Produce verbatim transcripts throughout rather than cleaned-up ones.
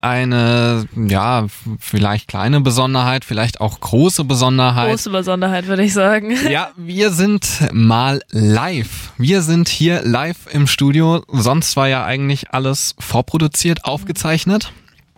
eine, ja, vielleicht kleine Besonderheit, vielleicht auch große Besonderheit. Große Besonderheit, würde ich sagen. Ja, wir sind mal live. Wir sind hier live im Studio. Sonst war ja eigentlich alles vorproduziert, aufgezeichnet.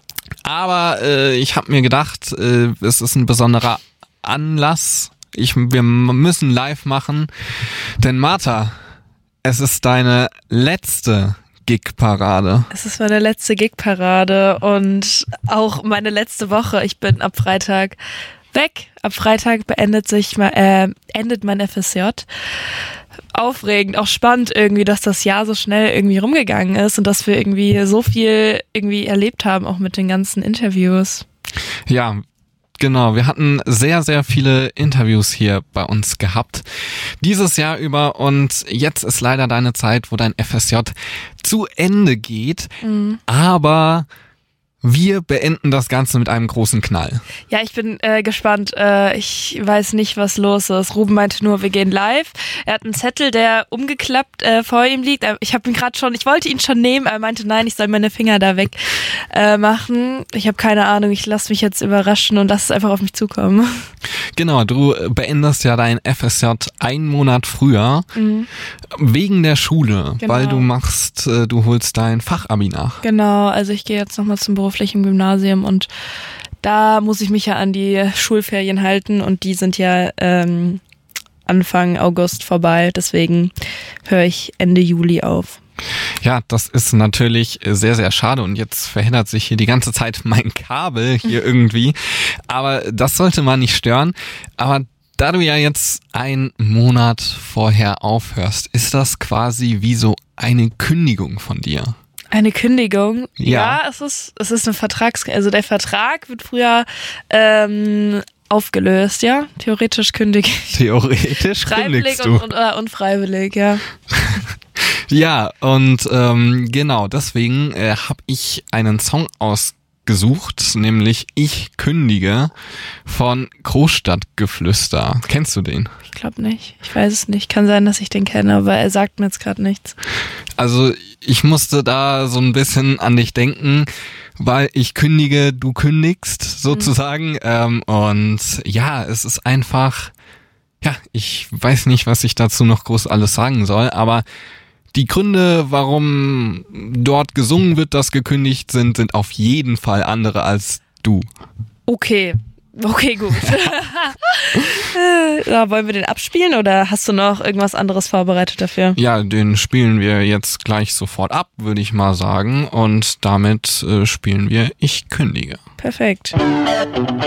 Aber äh, ich habe mir gedacht, äh, es ist ein besonderer Anlass. Ich, wir müssen live machen. Denn Martha, es ist deine letzte Gig-Parade. Es ist meine letzte Gig-Parade und auch meine letzte Woche. Ich bin ab Freitag weg. Ab Freitag beendet sich, äh, endet mein F S J. Aufregend, auch spannend irgendwie, dass das Jahr so schnell irgendwie rumgegangen ist und dass wir irgendwie so viel irgendwie erlebt haben, auch mit den ganzen Interviews. Ja, genau. Wir hatten sehr, sehr viele Interviews hier bei uns gehabt dieses Jahr über und jetzt ist leider deine Zeit, wo dein F S J zu Ende geht, mhm. aber wir beenden das Ganze mit einem großen Knall. Ja, ich bin äh, gespannt. Äh, ich weiß nicht, was los ist. Ruben meinte nur, wir gehen live. Er hat einen Zettel, der umgeklappt äh, vor ihm liegt. Ich habe ihn gerade schon, ich wollte ihn schon nehmen. Er meinte, nein, ich soll meine Finger da weg äh, machen. Ich habe keine Ahnung. Ich lasse mich jetzt überraschen und lass es einfach auf mich zukommen. Genau, du beendest ja dein F S J einen Monat früher mhm. wegen der Schule, genau. weil du machst, äh, du holst dein Fachabi nach. Genau, also ich gehe jetzt nochmal zum Berufsgymnasium Gymnasium und da muss ich mich ja an die Schulferien halten und die sind ja ähm, Anfang August vorbei, deswegen höre ich Ende Juli auf. Ja, das ist natürlich sehr, sehr schade und jetzt verhindert sich hier die ganze Zeit mein Kabel hier irgendwie, aber das sollte man nicht stören, aber da du ja jetzt einen Monat vorher aufhörst, ist das quasi wie so eine Kündigung von dir? Eine Kündigung? Ja. Ja, es ist, es ist ein Vertrags, also der Vertrag wird früher ähm, aufgelöst, ja? Theoretisch kündige ich. Theoretisch kündigst du. Und, und, oder unfreiwillig, ja. Ja, und ähm, genau, deswegen äh, habe ich einen Song ausgesucht, nämlich Ich kündige von Großstadtgeflüster. Kennst du den? Ich glaube nicht. Ich weiß es nicht. Kann sein, dass ich den kenne, aber er sagt mir jetzt gerade nichts. Also ich musste da so ein bisschen an dich denken, weil ich kündige, du kündigst sozusagen. Mhm. Ähm, und ja, es ist einfach, ja, ich weiß nicht, was ich dazu noch groß alles sagen soll, aber die Gründe, warum dort gesungen wird, dass gekündigt sind, sind auf jeden Fall andere als du. Okay. Okay, gut. Ja, wollen wir den abspielen oder hast du noch irgendwas anderes vorbereitet dafür? Ja, den spielen wir jetzt gleich sofort ab, würde ich mal sagen. Und damit äh, spielen wir Ich kündige. Perfekt.